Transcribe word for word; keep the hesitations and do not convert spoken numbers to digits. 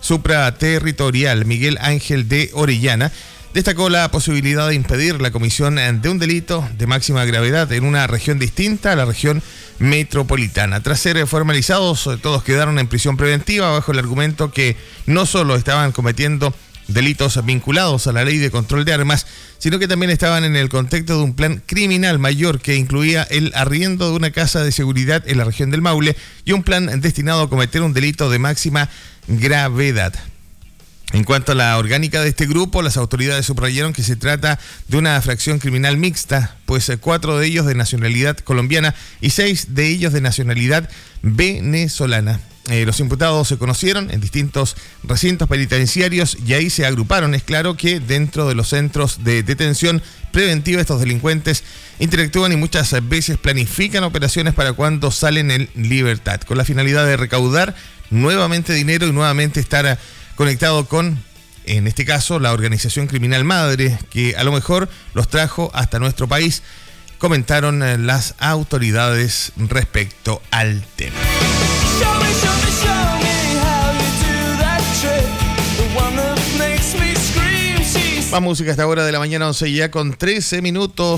Supraterritorial Miguel Ángel de Orellana destacó la posibilidad de impedir la comisión de un delito de máxima gravedad en una región distinta a la región metropolitana. Tras ser formalizados, todos quedaron en prisión preventiva bajo el argumento que no solo estaban cometiendo delitos vinculados a la ley de control de armas, sino que también estaban en el contexto de un plan criminal mayor que incluía el arriendo de una casa de seguridad en la región del Maule y un plan destinado a cometer un delito de máxima gravedad. En cuanto a la orgánica de este grupo, las autoridades subrayaron que se trata de una fracción criminal mixta, pues cuatro de ellos de nacionalidad colombiana y seis de ellos de nacionalidad venezolana. Eh, los imputados se conocieron en distintos recintos penitenciarios y ahí se agruparon. Es claro que dentro de los centros de detención preventiva estos delincuentes interactúan y muchas veces planifican operaciones para cuando salen en libertad, con la finalidad de recaudar nuevamente dinero y nuevamente estar conectado con, en este caso, la organización criminal madre, que a lo mejor los trajo hasta nuestro país, comentaron las autoridades respecto al tema. Más música a esta hora de la mañana, once ya con trece minutos.